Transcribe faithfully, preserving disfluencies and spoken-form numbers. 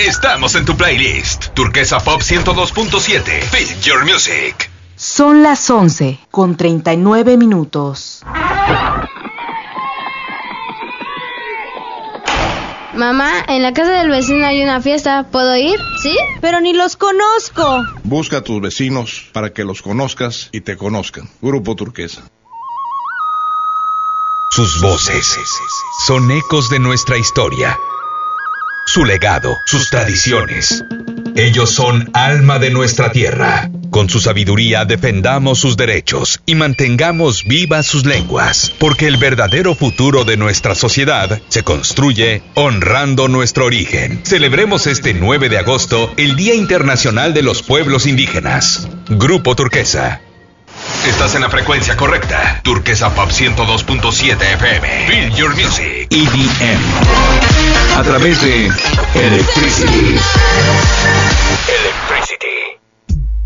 Estamos en tu playlist. Turquesa Pop ciento dos punto siete. Feel your music. Son las once con treinta y nueve minutos. Mamá, en la casa del vecino hay una fiesta, ¿puedo ir? ¿Sí? Pero ni los conozco. Busca a tus vecinos para que los conozcas y te conozcan. Grupo Turquesa. Sus voces son ecos de nuestra historia, su legado, sus tradiciones. Ellos son alma de nuestra tierra. Con su sabiduría defendamos sus derechos y mantengamos vivas sus lenguas, porque el verdadero futuro de nuestra sociedad se construye honrando nuestro origen. Celebremos este nueve de agosto el Día Internacional de los Pueblos Indígenas. Grupo Turquesa. Estás en la frecuencia correcta. Turquesa Pop ciento dos punto siete F M. Feel your music. E D M. A través de Electricity.